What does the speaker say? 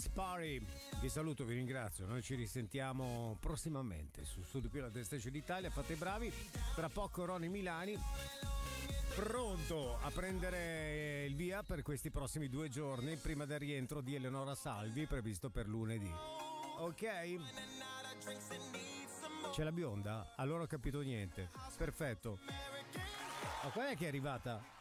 Party. Vi saluto, vi ringrazio. Noi ci risentiamo prossimamente su Studio Pilot Station Italia. Fate i bravi. Tra poco Ronny Milani, pronto a prendere il via per questi prossimi 2 giorni prima del rientro di Eleonora Salvi, previsto per lunedì. Ok? C'è la bionda? Allora ho capito niente. Perfetto. Ma qual è che è arrivata?